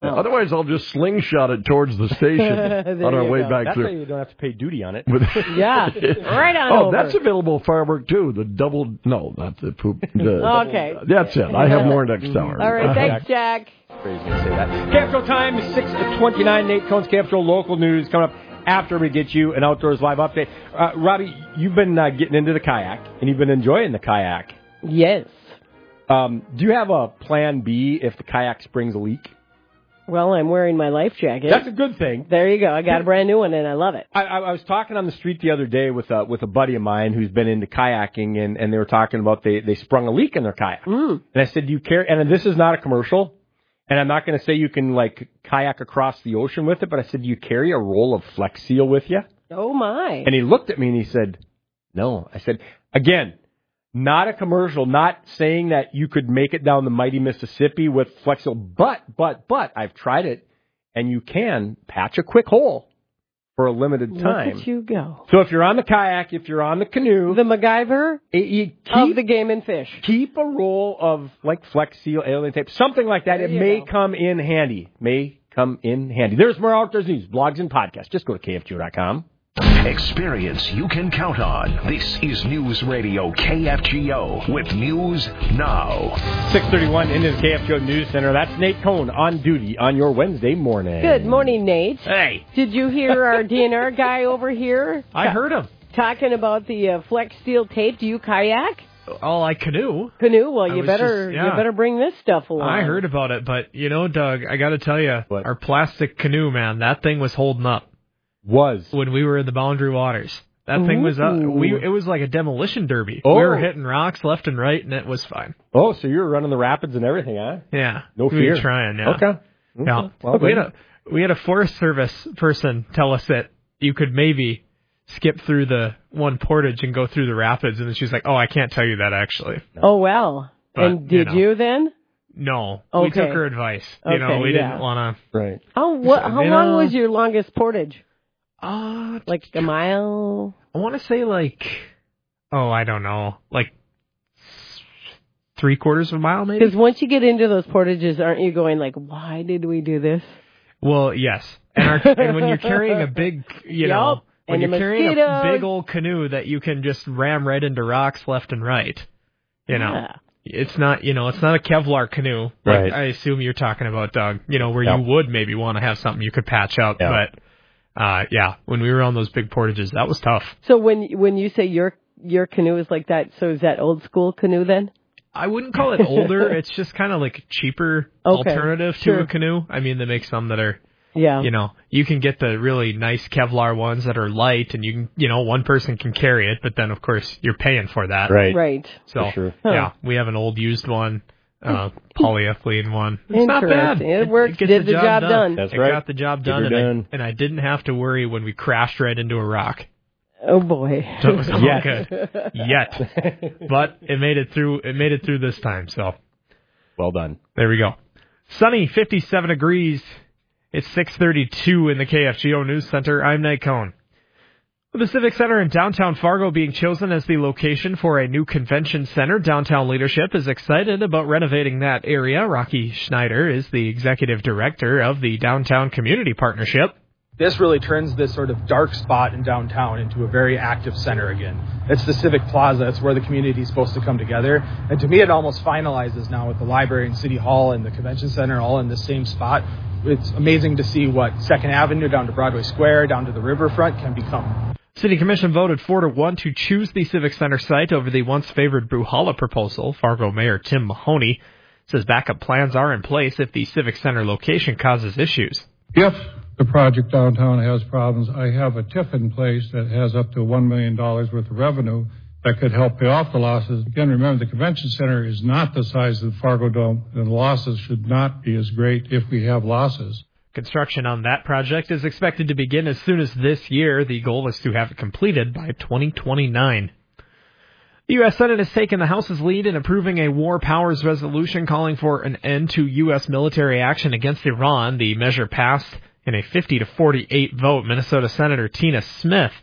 Oh. Otherwise, I'll just slingshot it towards the station on our way back That's through. why you don't have to pay duty on it. Yeah, right on over. That's available at Firework, too. The double... No, not the poop. Okay. That's it. I have more next hour. All right, thanks, Jack. Crazy to say that. Capsule time, 6:29. Nate Cohn's Capsule local news coming up after we get you an Outdoors Live update. Robbie, you've been getting into the kayak, and you've been enjoying the kayak. Yes. Do you have a plan B if the kayak springs a leak? Well, I'm wearing my life jacket. That's a good thing. There you go. I got a brand new one, and I love it. I was talking on the street the other day with a buddy of mine who's been into kayaking, and they were talking about they sprung a leak in their kayak. And I said, do you carry... And this is not a commercial, and I'm not going to say you can, kayak across the ocean with it, but I said, do you carry a roll of Flex Seal with you? Oh, my. And he looked at me, and he said, no. I said, again... Not a commercial, not saying that you could make it down the mighty Mississippi with Flex Seal, but I've tried it, and you can patch a quick hole for a limited time. Look at you go. So if you're on the kayak, if you're on the canoe... The MacGyver of the game and fish. Keep a roll of, Flex Seal, alien tape, something like that. It may come in handy. There's more Outdoors news, blogs, and podcasts. Just go to KFGO.com. Experience you can count on. This is News Radio KFGO with News Now. 6:31 into the KFGO News Center. That's Nate Cohn on duty on your Wednesday morning. Good morning, Nate. Hey. Did you hear our DNR guy over here? I heard him. Talking about the Flex Steel tape. Do you kayak? Oh, I canoe. Well, you better bring this stuff along. I heard about it, but, Doug, I got to tell you, our plastic canoe, man, that thing was holding up. When we were in the Boundary Waters. That thing was up. It was like a demolition derby. Oh. We were hitting rocks left and right, and it was fine. Oh, so you were running the rapids and everything, huh? Yeah. No fear. We were trying, yeah. Okay. Yeah. Well, we had a Forest Service person tell us that you could maybe skip through the one portage and go through the rapids, and then she's like, oh, I can't tell you that, actually. No. Oh, well. But, and did you then? No. Okay. We took her advice. We didn't want to... Right. How long was your longest portage? Like a mile? I want to say I don't know, 3/4 of a mile maybe? Because once you get into those portages, aren't you going why did we do this? Well, yes. And when you're carrying a big, when you're carrying a big old canoe that you can just ram right into rocks left and right, it's not, it's not a Kevlar canoe. Right. I assume you're talking about, Doug, where you would maybe want to have something you could patch up, but... when we were on those big portages, that was tough. So when you say your canoe is like that, so is that old school canoe then? I wouldn't call it older. It's just kind of like a cheaper alternative to a canoe. I mean, they make some that are, you can get the really nice Kevlar ones that are light, and you can, one person can carry it, but then of course you're paying for that. Right. So we have an old used one. Polyethylene one. It's not bad. It worked. Did the job done. That's right. It got the job done, and I didn't have to worry when we crashed right into a rock. Oh boy. So it was all good. Yet. But it made it through. It made it through this time. So well done. There we go. Sunny, 57 degrees. It's 6:32 in the KFGO News Center. I'm Nate Cohn. With the Civic Center in downtown Fargo being chosen as the location for a new convention center, downtown leadership is excited about renovating that area. Rocky Schneider is the executive director of the Downtown Community Partnership. This really turns this sort of dark spot in downtown into a very active center again. It's the Civic Plaza. It's where the community is supposed to come together. And to me, it almost finalizes now with the library and City Hall and the convention center all in the same spot. It's amazing to see what 2nd Avenue down to Broadway Square, down to the riverfront can become. City Commission voted 4-1 to choose the Civic Center site over the once-favored Bruhala proposal. Fargo Mayor Tim Mahoney says backup plans are in place if the Civic Center location causes issues. If the project downtown has problems, I have a TIF in place that has up to $1 million worth of revenue that could help pay off the losses. Again, remember, the convention center is not the size of the Fargo Dome, and the losses should not be as great if we have losses. Construction on that project is expected to begin as soon as this year. The goal is to have it completed by 2029. The U.S. Senate has taken the House's lead in approving a war powers resolution calling for an end to U.S. military action against Iran. The measure passed in a 50-48 vote. Minnesota Senator Tina Smith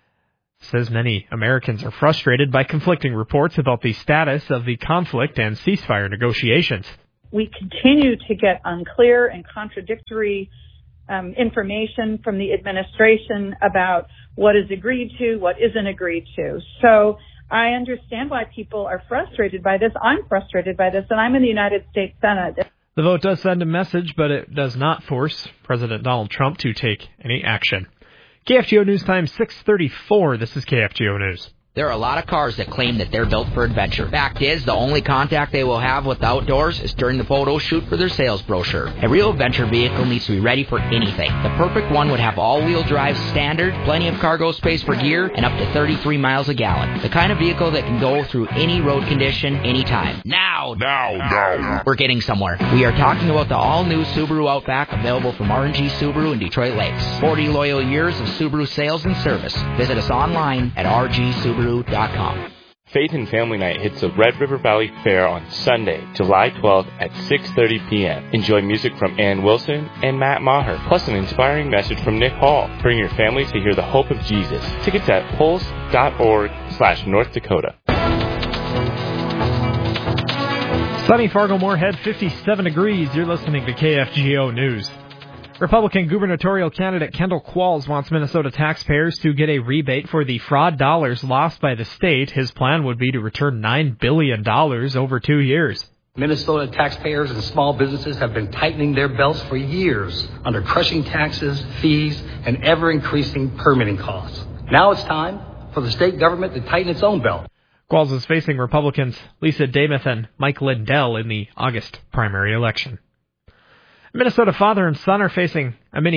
says many Americans are frustrated by conflicting reports about the status of the conflict and ceasefire negotiations. We continue to get unclear and contradictory information from the administration about what is agreed to, what isn't agreed to. So I understand why people are frustrated by this. I'm frustrated by this, and I'm in the United States Senate. The vote does send a message, but it does not force President Donald Trump to take any action. KFGO News Time 6:34. This is KFGO News. There are a lot of cars that claim that they're built for adventure. Fact is, the only contact they will have with the outdoors is during the photo shoot for their sales brochure. A real adventure vehicle needs to be ready for anything. The perfect one would have all-wheel drive standard, plenty of cargo space for gear, and up to 33 miles a gallon. The kind of vehicle that can go through any road condition, anytime. Now. We're getting somewhere. We are talking about the all-new Subaru Outback, available from R&G Subaru in Detroit Lakes. 40 loyal years of Subaru sales and service. Visit us online at rgsubaru.com. Faith and Family Night hits the Red River Valley Fair on Sunday, July 12th at 6:30 p.m. Enjoy music from Ann Wilson and Matt Maher, plus an inspiring message from Nick Hall. Bring your family to hear the hope of Jesus. Tickets at pulse.org/North Dakota. Sunny Fargo-Moorhead, 57 degrees. You're listening to KFGO News. Republican gubernatorial candidate Kendall Qualls wants Minnesota taxpayers to get a rebate for the fraud dollars lost by the state. His plan would be to return $9 billion over 2 years. Minnesota taxpayers and small businesses have been tightening their belts for years under crushing taxes, fees, and ever-increasing permitting costs. Now it's time for the state government to tighten its own belt. Qualls is facing Republicans Lisa Damuth and Mike Lindell in the August primary election. Minnesopis father and son are facing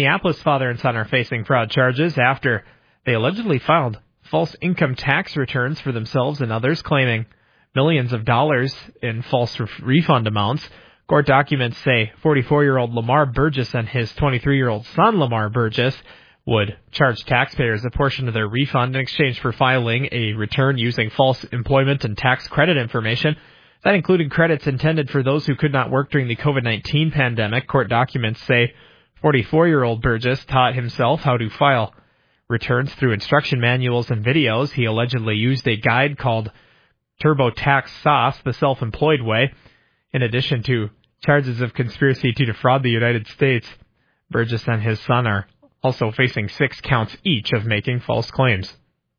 fraud charges after they allegedly filed false income tax returns for themselves and others, claiming millions of dollars in false refund amounts. Court documents say 44-year-old Lamar Burgess and his 23-year-old son Lamar Burgess would charge taxpayers a portion of their refund in exchange for filing a return using false employment and tax credit information. That included credits intended for those who could not work during the COVID-19 pandemic. Court documents say 44-year-old Burgess taught himself how to file returns through instruction manuals and videos. He allegedly used a guide called TurboTax Sauce, the self-employed way. In addition to charges of conspiracy to defraud the United States, Burgess and his son are also facing 6 counts each of making false claims.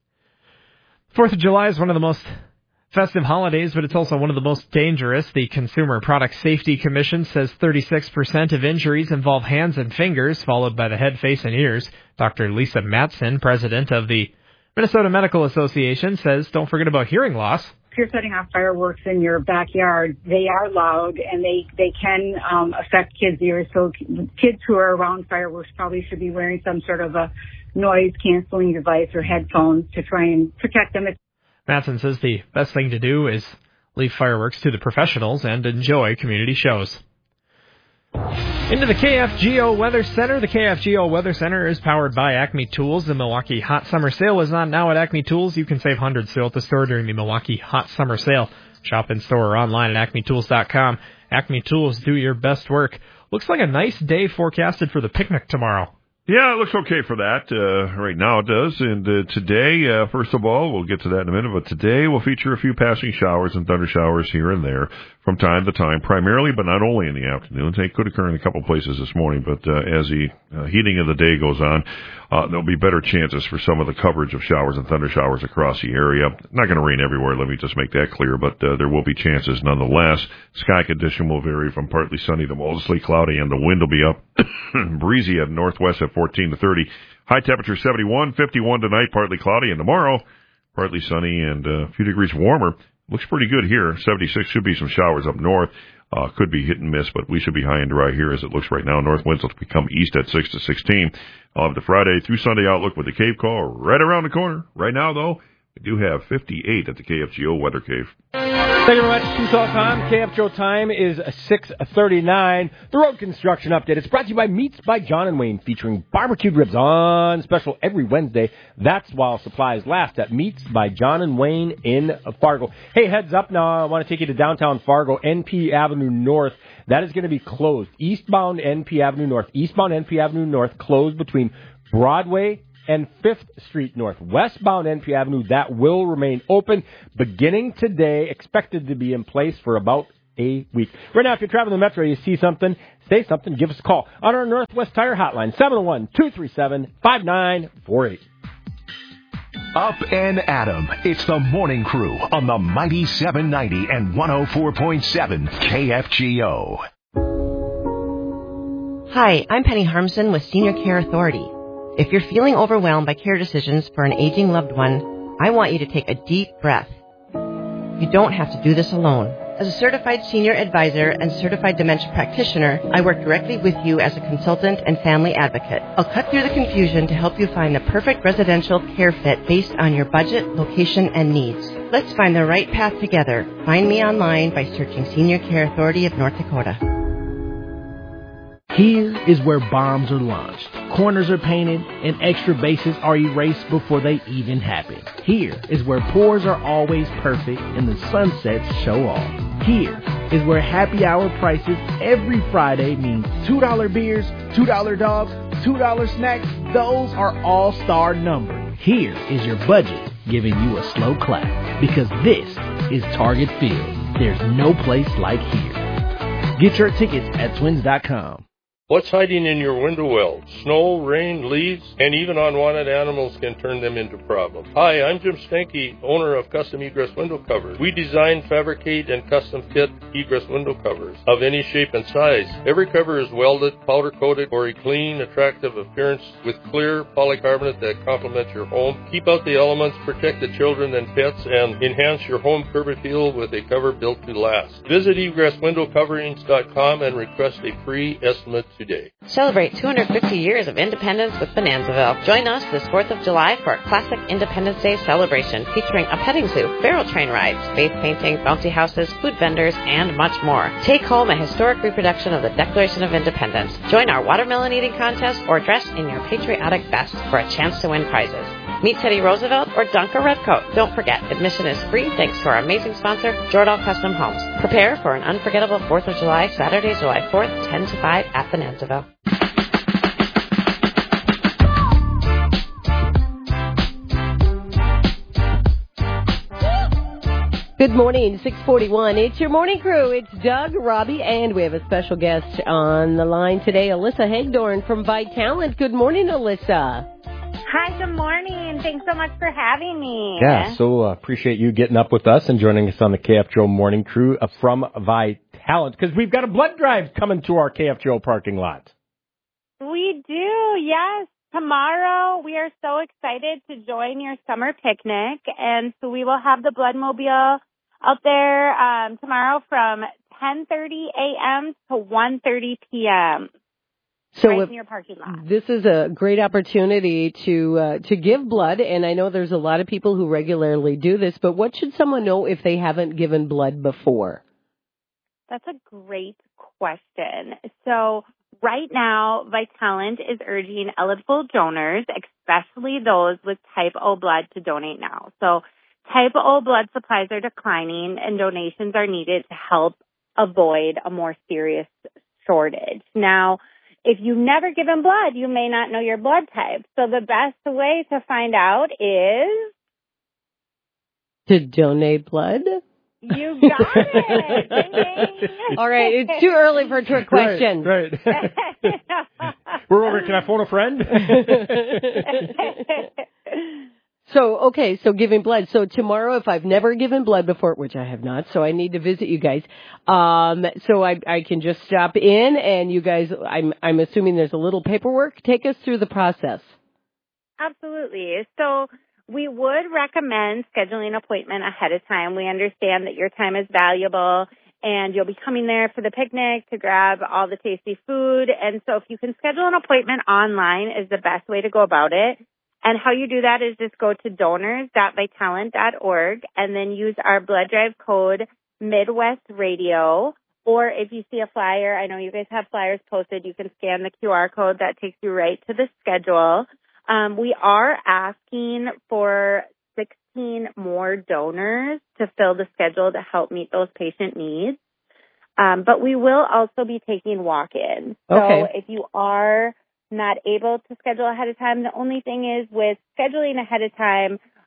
4th of July is one of the most festive holidays, but it's also one of the most dangerous. The Consumer Product Safety Commission says 36% of injuries involve hands and fingers, followed by the head, face, and ears. Dr. Lisa Matson, president of the Minnesota Medical Association, says don't forget about hearing loss. If you're setting off fireworks in your backyard, they are loud and they can affect kids' ears. So kids who are around fireworks probably should be wearing some sort of a noise-canceling device or headphones to try and protect them. Matson says the best thing to do is leave fireworks to the professionals and enjoy community shows. Into the KFGO Weather Center. The KFGO Weather Center is powered by Acme Tools. The Milwaukee Hot Summer Sale is on now at Acme Tools. You can save hundreds still at the store during the Milwaukee Hot Summer Sale. Shop in store or online at acmetools.com. Acme Tools, do your best work. Looks like a nice day forecasted for the picnic tomorrow. Yeah, it looks okay for that. Right now it does. And today, first of all, we'll get to that in a minute, but today we'll feature a few passing showers and thunder showers here and there from time to time, primarily, but not only in the afternoon. They could occur in a couple places this morning, but as the heating of the day goes on, there'll be better chances for some of the coverage of showers and thunder showers across the area. Not going to rain everywhere, let me just make that clear, but there will be chances nonetheless. Sky condition will vary from partly sunny to mostly cloudy, and the wind will be up breezy at northwest at 14 to 30. High temperature 71, 51 tonight, partly cloudy, and tomorrow partly sunny and a few degrees warmer. Looks pretty good here. 76 should be some showers up north. Could be hit and miss, but we should be high and dry here as it looks right now. North winds will become east at 6 to 16. I'll have the Friday through Sunday outlook with the Cave Call right around the corner. Right now, though, we do have 58 at the KFGO Weather Cave. Thank you very much. Tucson time. KFGO time is 6:39. The road construction update. It's brought to you by Meats by John and Wayne, featuring barbecued ribs on special every Wednesday. That's while supplies last at Meats by John and Wayne in Fargo. Hey, heads up now. I want to take you to downtown Fargo, NP Avenue North. That is going to be closed. Eastbound NP Avenue North closed between Broadway and 5th Street North. Westbound NP Avenue, that will remain open beginning today, expected to be in place for about a week. Right now, if you're traveling the metro, you see something, say something, give us a call on our Northwest Tire hotline, 701-237-5948. Up and Adam. It's the Morning Crew on the Mighty 790 and 104.7 KFGO. Hi, I'm Penny Harmson with Senior Care Authority. If you're feeling overwhelmed by care decisions for an aging loved one, I want you to take a deep breath. You don't have to do this alone. As a certified senior advisor and certified dementia practitioner, I work directly with you as a consultant and family advocate. I'll cut through the confusion to help you find the perfect residential care fit based on your budget, location, and needs. Let's find the right path together. Find me online by searching Senior Care Authority of North Dakota. Here is where bombs are launched, corners are painted, and extra bases are erased before they even happen. Here is where pours are always perfect and the sunsets show off. Here is where happy hour prices every Friday means $2 beers, $2 dogs, $2 snacks. Those are all-star numbered. Here is your budget giving you a slow clap, because this is Target Field. There's no place like here. Get your tickets at twins.com. What's hiding in your window wells? Snow, rain, leaves, and even unwanted animals can turn them into problems. Hi, I'm Jim Stanky, owner of Custom Egress Window Covers. We design, fabricate, and custom fit egress window covers of any shape and size. Every cover is welded, powder coated for a clean, attractive appearance with clear polycarbonate that complements your home. Keep out the elements, protect the children and pets, and enhance your home curb appeal with a cover built to last. Visit egresswindowcoverings.com and request a free estimate today. Celebrate 250 years of independence with Bonanzaville. Join us this 4th of July for a classic Independence Day celebration featuring a petting zoo, barrel train rides, faith painting, bouncy houses, food vendors, and much more. Take home a historic reproduction of the Declaration of Independence. Join our watermelon eating contest or dress in your patriotic best for a chance to win prizes. Meet Teddy Roosevelt or dunk a redcoat. Don't forget, admission is free thanks to our amazing sponsor, Jordahl Custom Homes. Prepare for an unforgettable 4th of July, Saturday, July 4th, 10 to 5 at Bonanzaville. Good morning, 641. It's your morning crew. It's Doug, Robbie, and we have a special guest on the line today, Alyssa Hagdorn from Vitalant. Good morning, Alyssa. Hi, good morning. Thanks so much for having me. Yeah, so appreciate you getting up with us and joining us on the KFGO morning crew from Vitalant, because we've got a blood drive coming to our KFGO parking lot. We do, yes. Tomorrow, we are so excited to join your summer picnic, and so we will have the Blood Mobile out there tomorrow from 10:30 a.m. to 1:30 p.m. So right in your parking lot. This is a great opportunity to give blood, and I know there's a lot of people who regularly do this, but what should someone know if they haven't given blood before? That's a great question. So right now, Vitalant is urging eligible donors, especially those with type O blood, to donate now. So type O blood supplies are declining, and donations are needed to help avoid a more serious shortage. Now, if you've never given blood, you may not know your blood type. So the best way to find out is to donate blood. You got it. Ding, ding. All right, it's too early for a trick question. Right. We're over. Can I phone a friend? So giving blood. So tomorrow, if I've never given blood before, which I have not, so I need to visit you guys. So I can just stop in, and you guys, I'm assuming there's a little paperwork. Take us through the process. Absolutely. So we would recommend scheduling an appointment ahead of time. We understand that your time is valuable, and you'll be coming there for the picnic to grab all the tasty food. And so if you can schedule an appointment online is the best way to go about it. And how you do that is just go to donors.vitalant.org and then use our blood drive code Midwest Radio. Or if you see a flyer, I know you guys have flyers posted, you can scan the QR code that takes you right to the schedule. We are asking for 16 more donors to fill the schedule to help meet those patient needs. But we will also be taking walk-ins. So if you are not able to schedule ahead of time, the only thing is with scheduling ahead of time,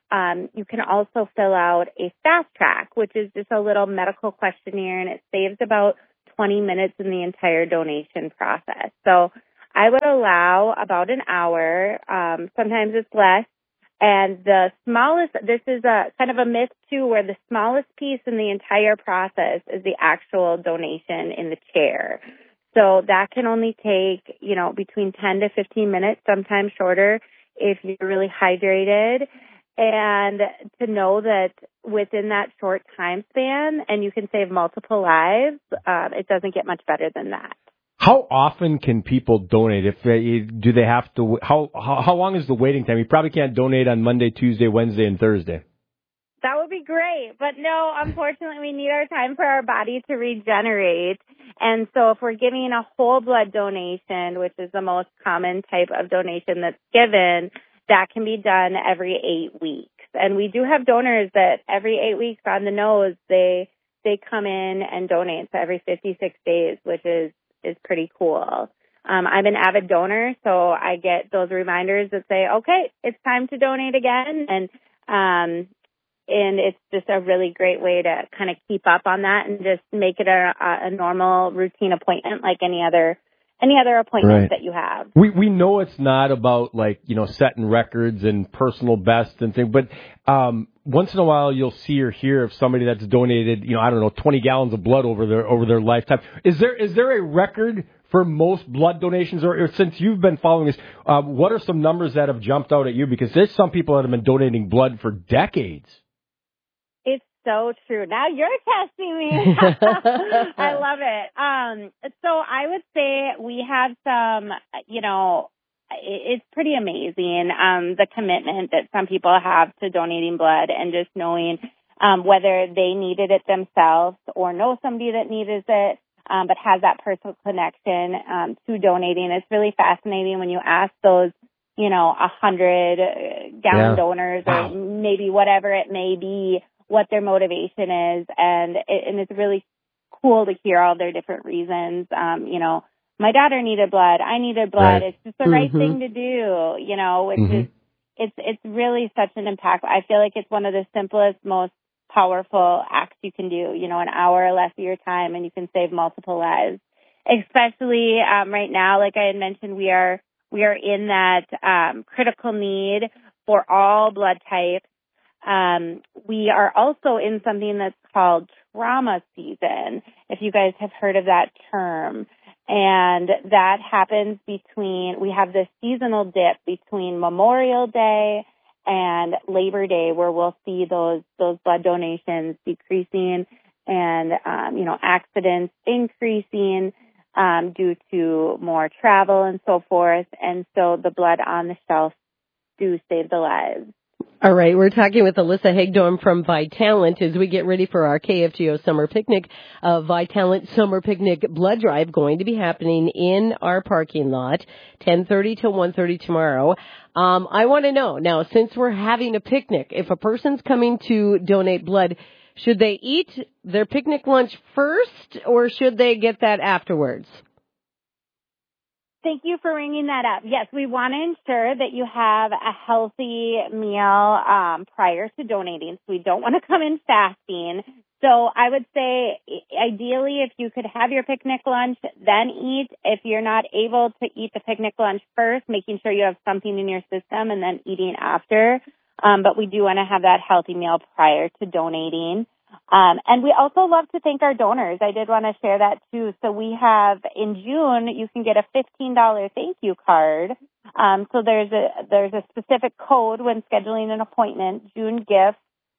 you can also fill out a fast track, which is just a little medical questionnaire, and it saves about 20 minutes in the entire donation process. So I would allow about an hour. Sometimes it's less. And the smallest, this is a kind of a myth too, where the smallest piece in the entire process is the actual donation in the chair. So that can only take, between 10 to 15 minutes, sometimes shorter if you're really hydrated. And to know that within that short time span, and you can save multiple lives, it doesn't get much better than that. How often can people donate? Do they have to? How long is the waiting time? You probably can't donate on Monday, Tuesday, Wednesday, and Thursday. That would be great. But no, unfortunately, we need our time for our body to regenerate. And so if we're giving a whole blood donation, which is the most common type of donation that's given, that can be done every 8 weeks. And we do have donors that every 8 weeks on the nose, they come in and donate. So every 56 days, which is pretty cool. I'm an avid donor, so I get those reminders that say, okay, it's time to donate again. And it's just a really great way to kind of keep up on that and just make it a normal routine appointment like any other appointment that you have. We know it's not about setting records and personal best and things, but once in a while you'll see or hear of somebody that's donated 20 gallons of blood over their lifetime. Is there a record for most blood donations, or since you've been following this, what are some numbers that have jumped out at you? Because there's some people that have been donating blood for decades. It's so true. Now you're testing me. I love it. So I would say we have some, it's pretty amazing, the commitment that some people have to donating blood and just knowing whether they needed it themselves or know somebody that needed it, but has that personal connection to donating. It's really fascinating when you ask those, 100-gallon donors or maybe whatever it may be, what their motivation is, and it's really cool to hear all their different reasons. My daughter needed blood. I needed blood. Right. It's just the right thing to do, which is, it's really such an impact. I feel like it's one of the simplest, most powerful acts you can do, an hour or less of your time, and you can save multiple lives. Especially, right now, like I had mentioned, we are in that, critical need for all blood types. We are also in something that's called trauma season, if you guys have heard of that term. And that happens we have this seasonal dip between Memorial Day and Labor Day, where we'll see those blood donations decreasing and, accidents increasing, due to more travel and so forth. And so the blood on the shelf do save the lives. All right, we're talking with Alyssa Hagedorn from Vitalant as we get ready for our KFGO Summer Picnic. Vitalant Summer Picnic Blood Drive going to be happening in our parking lot, 10:30 to 1:30 tomorrow. I want to know, now, since we're having a picnic, if a person's coming to donate blood, should they eat their picnic lunch first or should they get that afterwards? Thank you for bringing that up. Yes, we want to ensure that you have a healthy meal prior to donating. So we don't want to come in fasting. So I would say, ideally, if you could have your picnic lunch, then eat. If you're not able to eat the picnic lunch first, making sure you have something in your system and then eating after. But we do want to have that healthy meal prior to donating. And we also love to thank our donors. I did want to share that too. So we have, in June, you can get a $15 thank you card. So there's a specific code when scheduling an appointment, June gift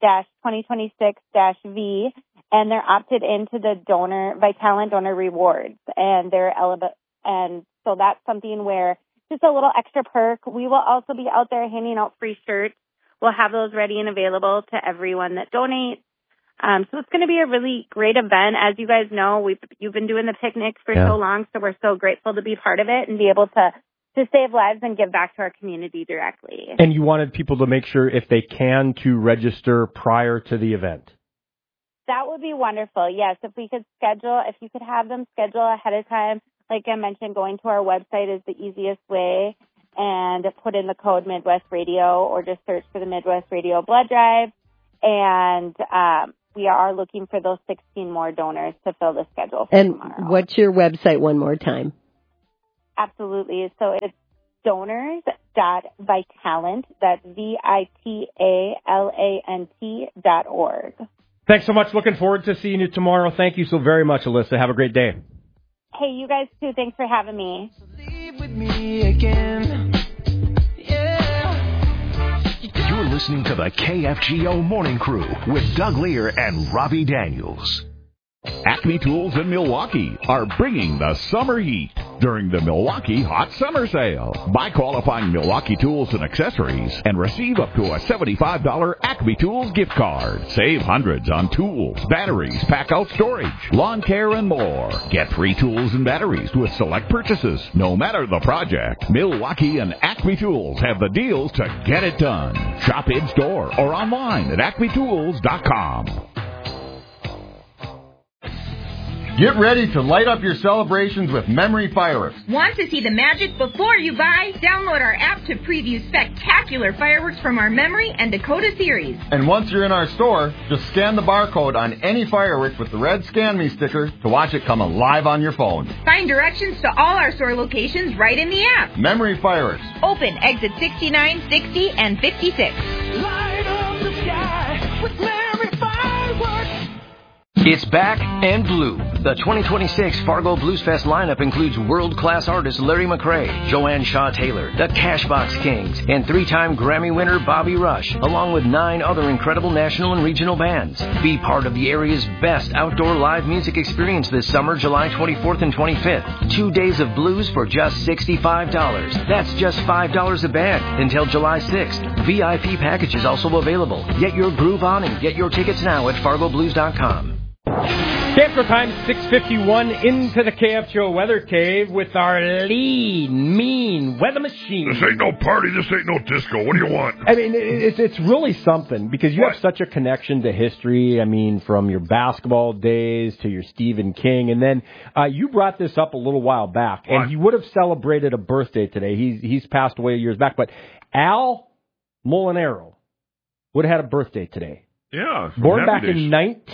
-2026-V, and they're opted into the Vitalant donor rewards, and and so that's something where just a little extra perk. We will also be out there handing out free shirts. We'll have those ready and available to everyone that donates. So it's going to be a really great event. As you guys know, you've been doing the picnics for so long, so we're so grateful to be part of it and be able to save lives and give back to our community directly. And you wanted people to make sure, if they can, to register prior to the event. That would be wonderful. Yes, if you could have them schedule ahead of time. Like I mentioned, going to our website is the easiest way. and put in the code Midwest Radio, or just search for the Midwest Radio Blood Drive. And we are looking for those 16 more donors to fill the schedule for tomorrow. And what's your website one more time? Absolutely. So it's donors.vitalant, that's VITALANT.org. Thanks so much. Looking forward to seeing you tomorrow. Thank you so very much, Alyssa. Have a great day. Hey, you guys too. Thanks for having me. With me again. You're listening to the KFGO Morning Crew with Doug Lear and Robbie Daniels. Acme Tools in Milwaukee are bringing the summer heat during the Milwaukee Hot Summer Sale. Buy qualifying Milwaukee tools and accessories and receive up to a $75 Acme Tools gift card. Save hundreds on tools, batteries, pack-out storage, lawn care, and more. Get free tools and batteries with select purchases, no matter the project. Milwaukee and Acme Tools have the deals to get it done. Shop in-store or online at acmetools.com. Get ready to light up your celebrations with Memory Fireworks. Want to see the magic before you buy? Download our app to preview spectacular fireworks from our Memory and Dakota series. And once you're in our store, just scan the barcode on any firework with the red Scan Me sticker to watch it come alive on your phone. Find directions to all our store locations right in the app. Memory Fireworks. Open exit 69, 60, and 56. Light up the sky with Memory Fireworks. It's back and blue. The 2026 Fargo Blues Fest lineup includes world-class artists Larry McRae, Joanne Shaw Taylor, the Cashbox Kings, and 3-time Grammy winner Bobby Rush, along with 9 other incredible national and regional bands. Be part of the area's best outdoor live music experience this summer, July 24th and 25th. 2 days of blues for just $65. That's just $5 a band until July 6th. VIP packages also available. Get your groove on and get your tickets now at FargoBlues.com. KFGO time 6:51 into the KFGO Weather Cave with our lean, mean weather machine. This ain't no party. This ain't no disco. What do you want? I mean, it's really something because you have such a connection to history. I mean, from your basketball days to your Stephen King. And then you brought this up a little while back. And he would have celebrated a birthday today. He's passed away years back. But Al Molinaro would have had a birthday today. Yeah. Born back in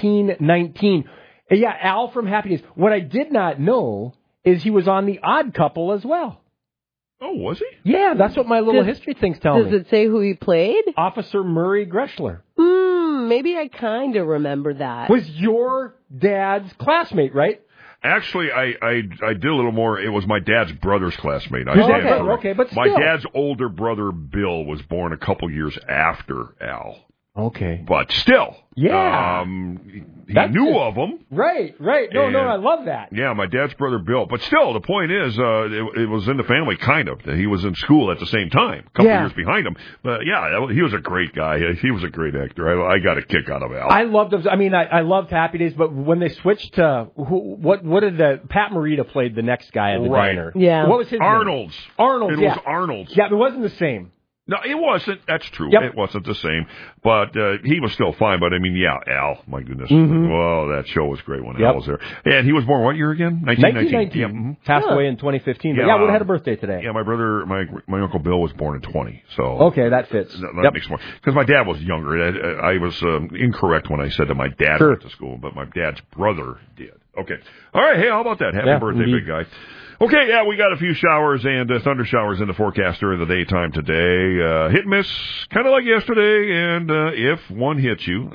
1919. Yeah, Al from Happy Days. What I did not know is he was on The Odd Couple as well. Oh, was he? Yeah, that's what my little history things tell me. Does it say who he played? Officer Murray Greshler. Maybe I kind of remember that. Was your dad's classmate, right? Actually, I did a little more. It was my dad's brother's classmate. Okay, but still. My dad's older brother, Bill, was born a couple years after Al. Okay. But still. Yeah. He knew of him. Right. No, I love that. Yeah, my dad's brother, Bill. But still, the point is, it was in the family, kind of. He was in school at the same time, a couple years behind him. But yeah, he was a great guy. He was a great actor. I got a kick out of Al. I loved him. I mean, I loved Happy Days, but when they switched to, what did Pat Morita played the next guy at the diner? Yeah. What was his Arnold's. name? Arnold's, It was Arnold's. Yeah, it wasn't the same. No, it wasn't. That's true. Yep. It wasn't the same. But he was still fine. But, I mean, yeah, Al, my goodness. Mm-hmm. Whoa, that show was great when Al was there. And he was born what year again? 1919. Yeah, Passed away in 2015. But would have had a birthday today. Yeah, my brother, my Uncle Bill was born in 20. So okay, that fits. That makes more. Because my dad was younger. I was incorrect when I said that my dad went to school, but my dad's brother did. Okay. All right. Hey, how about that? Happy birthday, big guy. Okay, yeah, we got a few showers and thunder showers in the forecast during the daytime today. Hit and miss, kind of like yesterday, and if one hits you,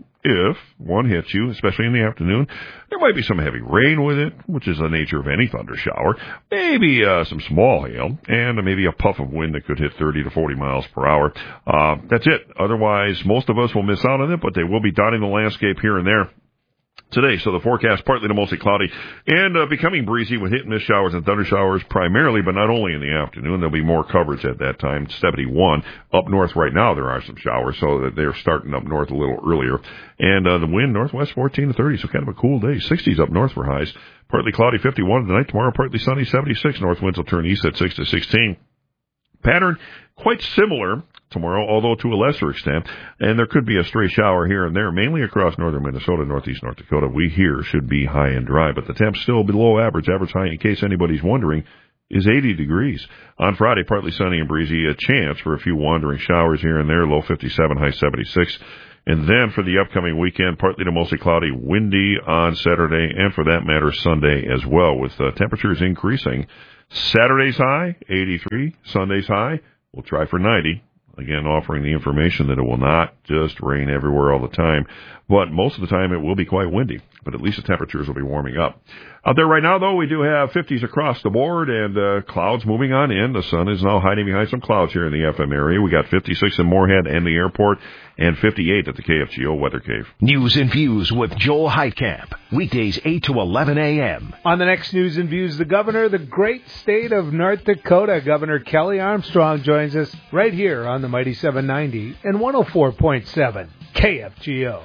especially in the afternoon, there might be some heavy rain with it, which is the nature of any thunder shower, maybe some small hail, and maybe a puff of wind that could hit 30 to 40 miles per hour. That's it. Otherwise, most of us will miss out on it, but they will be dotting the landscape here and there today. So the forecast partly to mostly cloudy and becoming breezy with hit and miss showers and thunder showers primarily, but not only in the afternoon. There'll be more coverage at that time. 71 up north right now. There are some showers, so they're starting up north a little earlier. And the wind northwest 14 to 30, so kind of a cool day. 60s up north for highs. Partly cloudy 51 tonight. Tomorrow partly sunny 76. North winds will turn east at 6 to 16. Pattern quite similar tomorrow, although to a lesser extent, and there could be a stray shower here and there, mainly across northern Minnesota, northeast North Dakota. We here should be high and dry, but the temps still below average high, in case anybody's wondering, is 80 degrees. On Friday, partly sunny and breezy, a chance for a few wandering showers here and there, low 57, high 76. And then for the upcoming weekend, partly to mostly cloudy, windy on Saturday, and for that matter, Sunday as well, with temperatures increasing. Saturday's high, 83. Sunday's high, we'll try for 90. Again, offering the information that it will not just rain everywhere all the time, but most of the time it will be quite windy. But at least the temperatures will be warming up. Out there right now, though, we do have 50s across the board and clouds moving on in. The sun is now hiding behind some clouds here in the FM area. We got 56 in Moorhead and the airport and 58 at the KFGO Weather Cave. News and Views with Joel Heitkamp. Weekdays 8 to 11 a.m. On the next News and Views, the governor of the great state of North Dakota, Governor Kelly Armstrong, joins us right here on the Mighty 790 and 104.7 KFGO.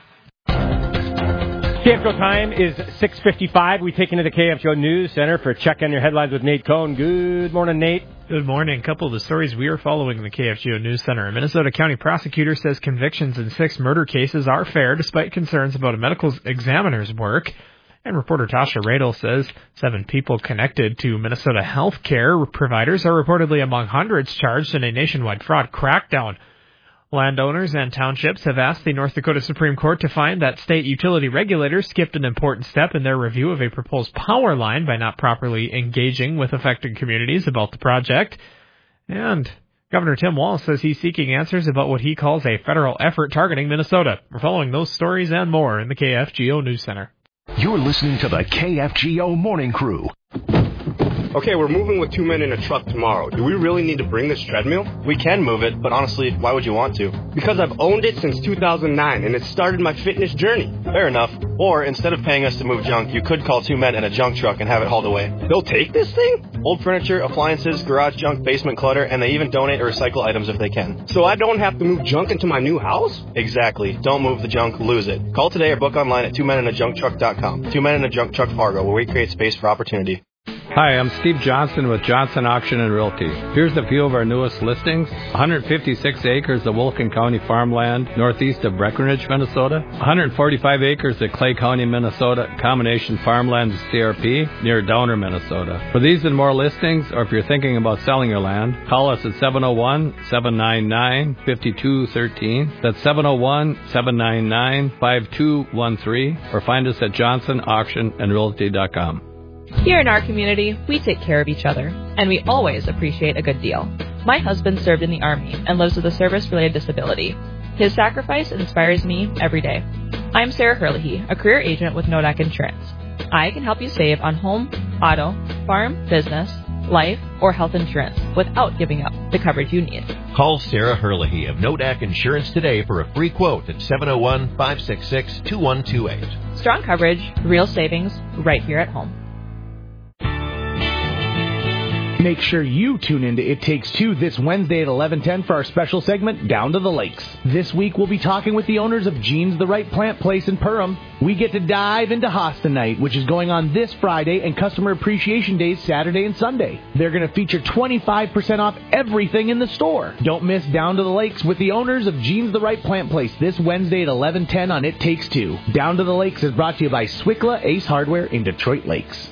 KFGO time is 6:55. We take into the KFGO News Center for Check on Your Headlines with Nate Cohn. Good morning, Nate. Good morning. A couple of the stories we are following in the KFGO News Center. A Minnesota County prosecutor says convictions in 6 murder cases are fair despite concerns about a medical examiner's work. And reporter Tasha Radel says 7 people connected to Minnesota health care providers are reportedly among hundreds charged in a nationwide fraud crackdown. Landowners and townships have asked the North Dakota Supreme Court to find that state utility regulators skipped an important step in their review of a proposed power line by not properly engaging with affected communities about the project. And Governor Tim Walz says he's seeking answers about what he calls a federal effort targeting Minnesota. We're following those stories and more in the KFGO News Center. You're listening to the KFGO Morning Crew. Okay, we're moving with 2 men in a truck tomorrow. Do we really need to bring this treadmill? We can move it, but honestly, why would you want to? Because I've owned it since 2009, and it started my fitness journey. Fair enough. Or, instead of paying us to move junk, you could call 2 men in a junk truck and have it hauled away. They'll take this thing? Old furniture, appliances, garage junk, basement clutter, and they even donate or recycle items if they can. So I don't have to move junk into my new house? Exactly. Don't move the junk, lose it. Call today or book online at 2meninajuncktruck.com. 2 Men in a Junk Truck Fargo, where we create space for opportunity. Hi, I'm Steve Johnson with Johnson Auction and Realty. Here's a few of our newest listings. 156 acres of Wilkin County farmland northeast of Breckenridge, Minnesota. 145 acres of Clay County, Minnesota, combination farmland to CRP near Downer, Minnesota. For these and more listings, or if you're thinking about selling your land, call us at 701-799-5213. That's 701-799-5213, or find us at johnsonauctionandrealty.com. Here in our community, we take care of each other, and we always appreciate a good deal. My husband served in the Army and lives with a service-related disability. His sacrifice inspires me every day. I'm Sarah Herlihy, a career agent with Nodak Insurance. I can help you save on home, auto, farm, business, life, or health insurance without giving up the coverage you need. Call Sarah Herlihy of Nodak Insurance today for a free quote at 701-566-2128. Strong coverage, real savings, right here at home. Make sure you tune into It Takes Two this Wednesday at 11:10 for our special segment, Down to the Lakes. This week, we'll be talking with the owners of Jean's The Right Plant Place in Perham. We get to dive into Hosta Night, which is going on this Friday, and Customer Appreciation Days Saturday and Sunday. They're going to feature 25% off everything in the store. Don't miss Down to the Lakes with the owners of Jean's The Right Plant Place this Wednesday at 11:10 on It Takes Two. Down to the Lakes is brought to you by Swickla Ace Hardware in Detroit Lakes.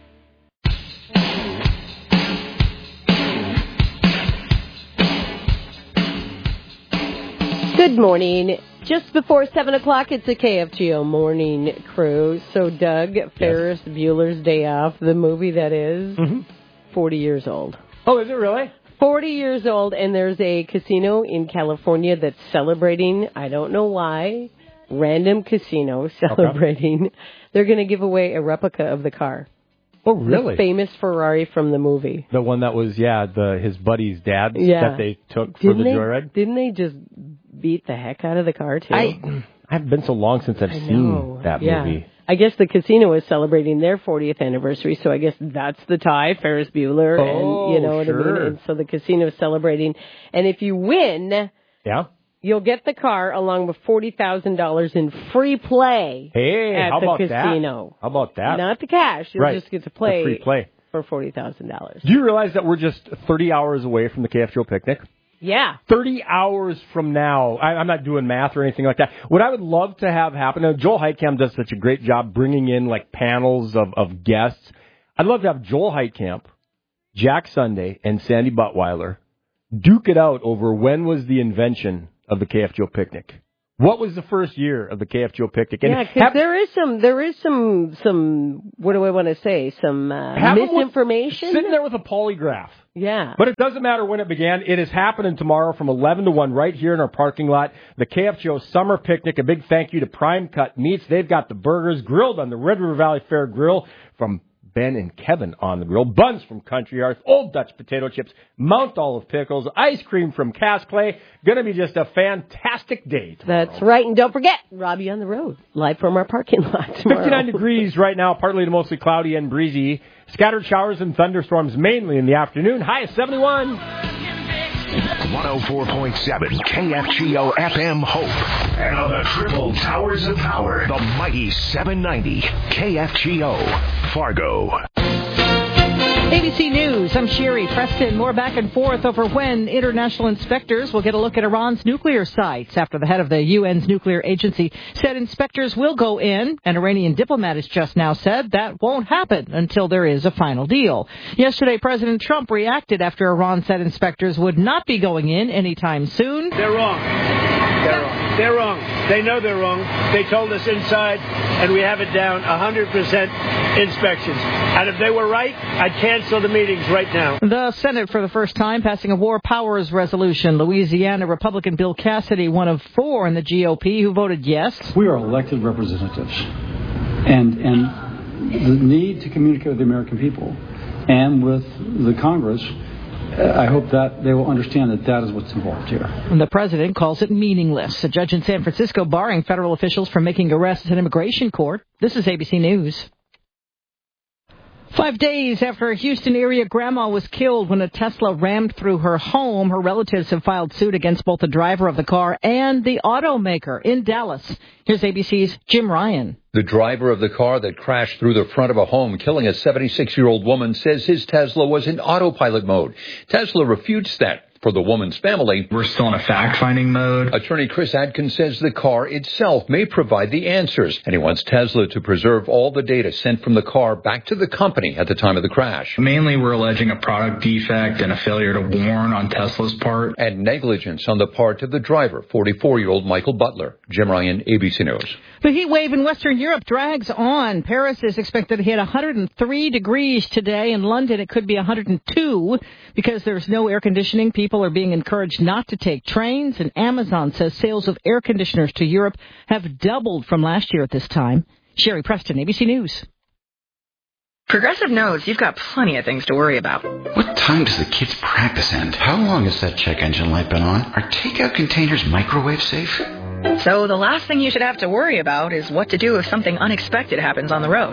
Good morning. Just before 7 o'clock, it's a KFGO Morning Crew. So, Doug, Ferris Bueller's Day Off, the movie that is, 40 years old. Oh, is it really? 40 years old, and there's a casino in California that's celebrating, I don't know why, random casino celebrating. Okay. They're going to give away a replica of the car. Oh, really? The famous Ferrari from the movie. The one that was, his buddy's dad's that they took for the joyride? Didn't they just beat the heck out of the car, too? I've been so long since I've seen that movie. I guess the casino is celebrating their 40th anniversary, so I guess that's the tie, Ferris Bueller, and you know what I mean? And so the casino is celebrating. And if you win, you'll get the car along with $40,000 in free play at the casino. How about that? Not the cash. You'll just get to play, free play for $40,000. Do you realize that we're just 30 hours away from the KFGO picnic? Yeah. 30 hours from now. I'm not doing math or anything like that. What I would love to have happen, now Joel Heitkamp does such a great job bringing in like panels of guests. I'd love to have Joel Heitkamp, Jack Sunday, and Sandy Buttweiler duke it out over when was the invention of the KFGO picnic. What was the first year of the KFGO picnic? And yeah, because there is some, what do I want to say, some misinformation. Sitting there with a polygraph. Yeah. But it doesn't matter when it began. It is happening tomorrow from 11 to 1 right here in our parking lot. The KFGO Summer Picnic. A big thank you to Prime Cut Meats. They've got the burgers grilled on the Red River Valley Fair Grill from Ben and Kevin on the grill, buns from Country Yards, Old Dutch potato chips, Mount Olive pickles, ice cream from Cass Clay. Going to be just a fantastic day tomorrow. That's right. And don't forget, Robbie on the Road, live from our parking lot tomorrow. 59 degrees right now, partly to mostly cloudy and breezy. Scattered showers and thunderstorms mainly in the afternoon. High is 71. 104.7 KFGO FM Hope. And on the triple towers of power, the mighty 790 KFGO Fargo. ABC News, I'm Sherry Preston. More back and forth over when international inspectors will get a look at Iran's nuclear sites after the head of the UN's nuclear agency said inspectors will go in. An Iranian diplomat has just now said that won't happen until there is a final deal. Yesterday, President Trump reacted after Iran said inspectors would not be going in anytime soon. They're wrong. They're wrong. They're wrong. They know they're wrong. They told us inside, and we have it down 100% inspections. And if they were right, I'd cancel the meetings right now. The Senate, for the first time, passing a war powers resolution. Louisiana Republican Bill Cassidy, one of 4 in the GOP who voted yes. We are elected representatives, and the need to communicate with the American people and with the Congress, I hope that they will understand that that is what's involved here. And the president calls it meaningless. A judge in San Francisco barring federal officials from making arrests in immigration court. This is ABC News. 5 days after a Houston area grandma was killed when a Tesla rammed through her home, her relatives have filed suit against both the driver of the car and the automaker in Dallas. Here's ABC's Jim Ryan. The driver of the car that crashed through the front of a home, killing a 76-year-old woman, says his Tesla was in autopilot mode. Tesla refutes that. For the woman's family, we're still in a fact-finding mode. Attorney Chris Adkins says the car itself may provide the answers, and he wants Tesla to preserve all the data sent from the car back to the company at the time of the crash. Mainly, we're alleging a product defect and a failure to warn on Tesla's part. And negligence on the part of the driver, 44-year-old Michael Butler. Jim Ryan, ABC News. The heat wave in Western Europe drags on. Paris is expected to hit 103 degrees today. In London, it could be 102 because there's no air conditioning. People are being encouraged not to take trains. And Amazon says sales of air conditioners to Europe have doubled from last year at this time. Sherry Preston, ABC News. Progressive knows you've got plenty of things to worry about. What time does the kids' practice end? How long has that check engine light been on? Are takeout containers microwave safe? So the last thing you should have to worry about is what to do if something unexpected happens on the road.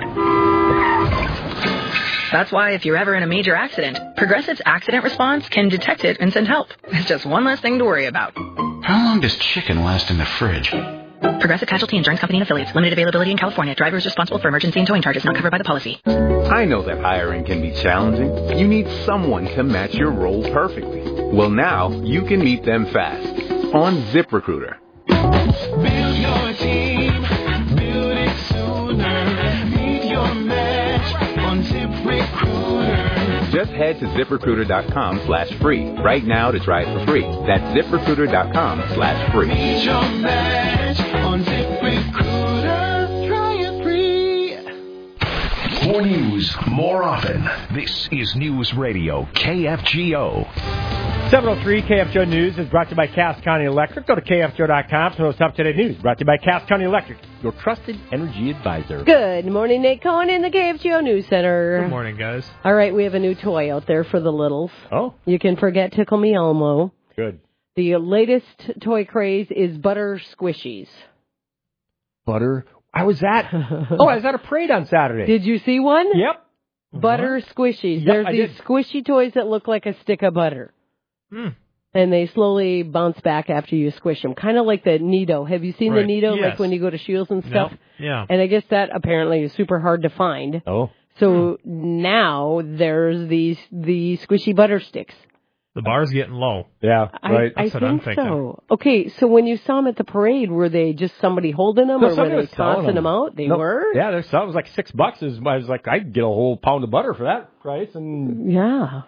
That's why if you're ever in a major accident, Progressive's accident response can detect it and send help. It's just one less thing to worry about. How long does chicken last in the fridge? Progressive Casualty Insurance Company and Affiliates. Limited availability in California. Drivers responsible for emergency and towing charges not covered by the policy. I know that hiring can be challenging. You need someone to match your role perfectly. Well, now you can meet them fast on ZipRecruiter. Build your team, build it sooner. Meet your match on ZipRecruiter. Just head to ZipRecruiter.com/free right now to try it for free. That's ZipRecruiter.com/free. Meet your match on ZipRecruiter. Try it free. More news, more often. This is News Radio, KFGO. 703 KFGO News is brought to you by Cass County Electric. Go to KFGO.com for most up-to-date news. Brought to you by Cass County Electric, your trusted energy advisor. Good morning, Nate Cohen in the KFGO News Center. Good morning, guys. All right, we have a new toy out there for the littles. Oh. You can forget Tickle Me Elmo. Good. The latest toy craze is Butter Squishies. Butter? I was at a parade on Saturday. Did you see one? Yep. Butter Squishies. Yep, There's I these did. squishy toys that look like a stick of butter. And they slowly bounce back after you squish them. Kind of like the Nido. Have you seen the Nido, yes. like when you go to Shields and stuff? Nope. Yeah. And I guess that apparently is super hard to find. Oh. So now there's the squishy butter sticks. The bar's getting low. Yeah, right. I That's what I'm think thinking. so. Okay, so when you saw them at the parade, were they just somebody holding them, No, or were somebody they was selling tossing them out? They No, were? Yeah, there's some. It was like $6. I was like, I'd get a whole pound of butter for that price. And yeah.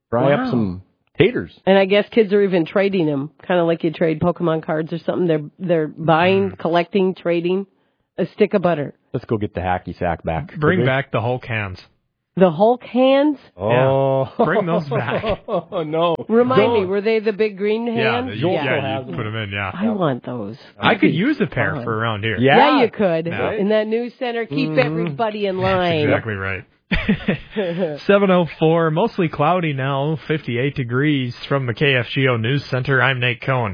Fry up some taters. And I guess kids are even trading them, kind of like you trade Pokemon cards or something. They're buying, collecting, trading a stick of butter. Let's go get the hacky sack back. Bring back the Hulk hands. The Hulk hands? Oh. Yeah. Bring those back. Oh, no. Remind me, were they the big green hands? You put them in, yeah. I want those. I could use a pair for around here. Yeah, you could. Yeah. In that news center, keep everybody in line. That's exactly right. 7:04, mostly cloudy now, 58 degrees. From the KFGO News Center, I'm Nate Cohen.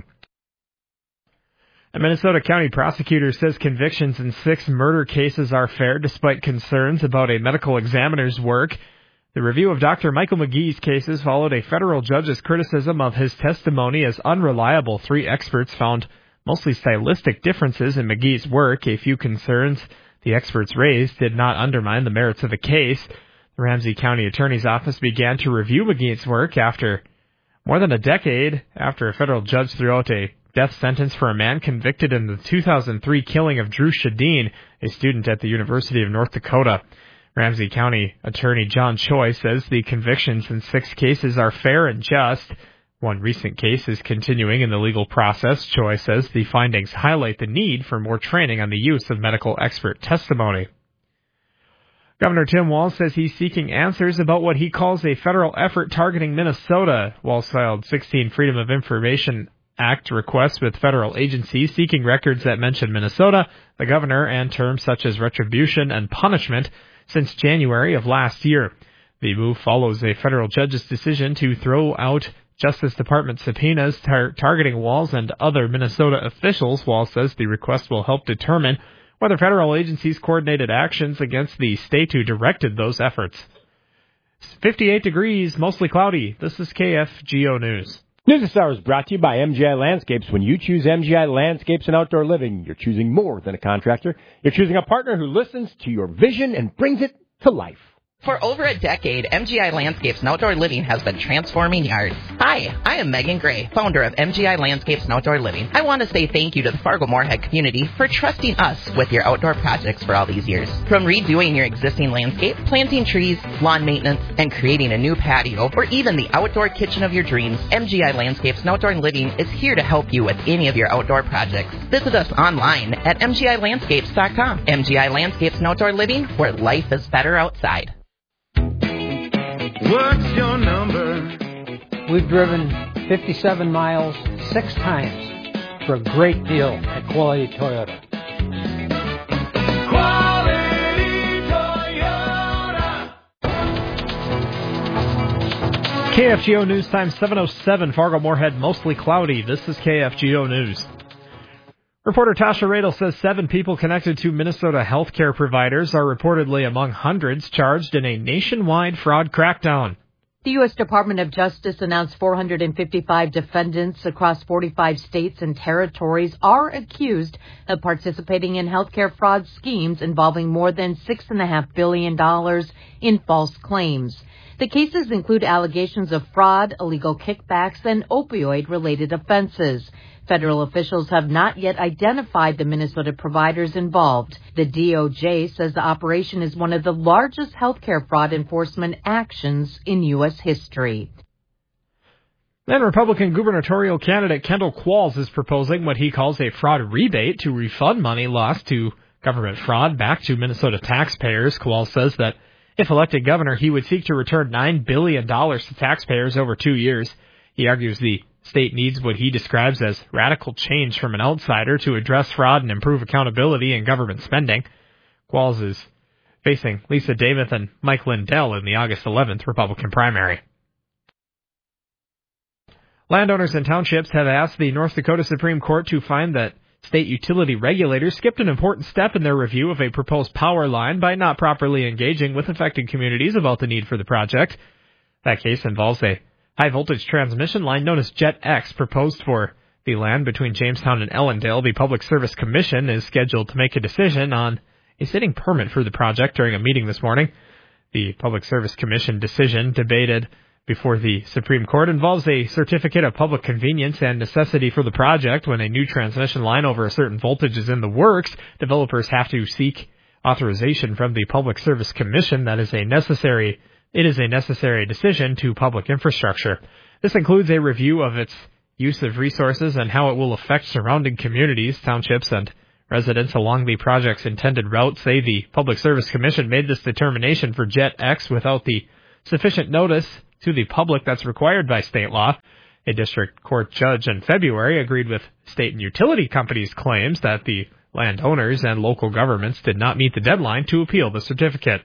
A Minnesota County prosecutor says convictions in 6 murder cases are fair despite concerns about a medical examiner's work. The review of Dr. Michael McGee's cases followed a federal judge's criticism of his testimony as unreliable. 3 experts found mostly stylistic differences in McGee's work. A few concerns the experts raised did not undermine the merits of the case. The Ramsey County Attorney's Office began to review McGee's work after more than a decade after a federal judge threw out a death sentence for a man convicted in the 2003 killing of Drew Shadeen, a student at the University of North Dakota. Ramsey County Attorney John Choi says the convictions in 6 cases are fair and just. One recent case is continuing in the legal process. Choi says the findings highlight the need for more training on the use of medical expert testimony. Governor Tim Walz says he's seeking answers about what he calls a federal effort targeting Minnesota. Walz filed 16 Freedom of Information Act requests with federal agencies seeking records that mention Minnesota, the governor, and terms such as retribution and punishment since January of last year. The move follows a federal judge's decision to throw out Justice Department subpoenas targeting Walz and other Minnesota officials. Walz says the request will help determine whether federal agencies coordinated actions against the state who directed those efforts. 58 degrees, mostly cloudy. This is KFGO News. News this hour is brought to you by MGI Landscapes. When you choose MGI Landscapes and Outdoor Living, you're choosing more than a contractor. You're choosing a partner who listens to your vision and brings it to life. For over a decade, MGI Landscapes and Outdoor Living has been transforming yards. Hi, I am Megan Gray, founder of MGI Landscapes and Outdoor Living. I want to say thank you to the Fargo-Moorhead community for trusting us with your outdoor projects for all these years. From redoing your existing landscape, planting trees, lawn maintenance, and creating a new patio, or even the outdoor kitchen of your dreams, MGI Landscapes and Outdoor Living is here to help you with any of your outdoor projects. Visit us online at mgilandscapes.com. MGI Landscapes and Outdoor Living, where life is better outside. What's your number? We've driven 57 miles 6 times for a great deal at Quality Toyota. Quality Toyota. KFGO News Time 7:07. Fargo-Moorhead, mostly cloudy. This is KFGO News. Reporter Tasha Radel says 7 people connected to Minnesota healthcare providers are reportedly among hundreds charged in a nationwide fraud crackdown. The U.S. Department of Justice announced 455 defendants across 45 states and territories are accused of participating in healthcare fraud schemes involving more than $6.5 billion in false claims. The cases include allegations of fraud, illegal kickbacks, and opioid-related offenses. Federal officials have not yet identified the Minnesota providers involved. The DOJ says the operation is one of the largest healthcare fraud enforcement actions in U.S. history. Then Republican gubernatorial candidate Kendall Qualls is proposing what he calls a fraud rebate to refund money lost to government fraud back to Minnesota taxpayers. Qualls says that if elected governor, he would seek to return $9 billion to taxpayers over 2 years. He argues the state needs what he describes as radical change from an outsider to address fraud and improve accountability in government spending. Qualls is facing Lisa Damoth and Mike Lindell in the August 11th Republican primary. Landowners and townships have asked the North Dakota Supreme Court to find that state utility regulators skipped an important step in their review of a proposed power line by not properly engaging with affected communities about the need for the project. That case involves a high-voltage transmission line known as Jet X proposed for the land between Jamestown and Ellendale. The Public Service Commission is scheduled to make a decision on a sitting permit for the project during a meeting this morning. The Public Service Commission decision debated before the Supreme Court involves a certificate of public convenience and necessity for the project. When a new transmission line over a certain voltage is in the works, developers have to seek authorization from the Public Service Commission. That is a necessary it is a necessary decision to public infrastructure. This includes a review of its use of resources and how it will affect surrounding communities, townships, and residents along the project's intended route. Say the Public Service Commission made this determination for Jet X without the sufficient notice to the public that's required by state law. A district court judge in February agreed with state and utility companies' claims that the landowners and local governments did not meet the deadline to appeal the certificate.